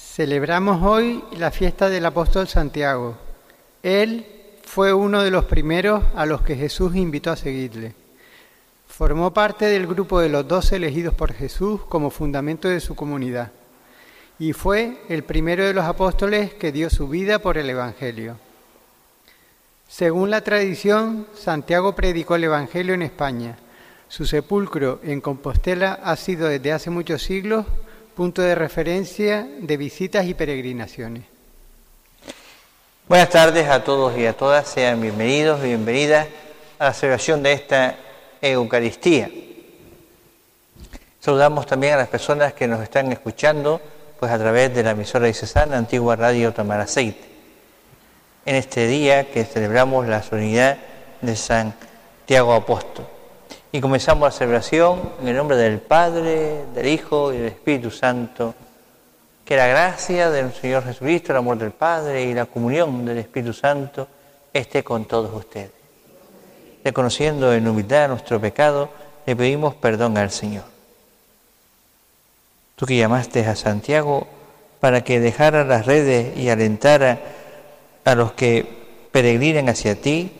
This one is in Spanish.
Celebramos hoy la fiesta del apóstol Santiago. Él fue uno de los primeros a los que Jesús invitó a seguirle. Formó parte del grupo de los 12 elegidos por Jesús como fundamento de su comunidad y fue el primero de los apóstoles que dio su vida por el Evangelio. Según la tradición, Santiago predicó el Evangelio en España. Su sepulcro en Compostela ha sido desde hace muchos siglos punto de referencia de visitas y peregrinaciones. Buenas tardes a todos y a todas, sean bienvenidos y bienvenidas a la celebración de esta Eucaristía. Saludamos también a las personas que nos están escuchando pues a través de la emisora diocesana Antigua Radio Tamaraceite. En este día que celebramos la solemnidad de Santiago Apóstol. Y comenzamos la celebración en el nombre del Padre, del Hijo y del Espíritu Santo. Que la gracia de nuestro Señor Jesucristo, el amor del Padre y la comunión del Espíritu Santo esté con todos ustedes. Reconociendo en humildad nuestro pecado, le pedimos perdón al Señor. Tú que llamaste a Santiago para que dejara las redes y alentara a los que peregrinan hacia ti,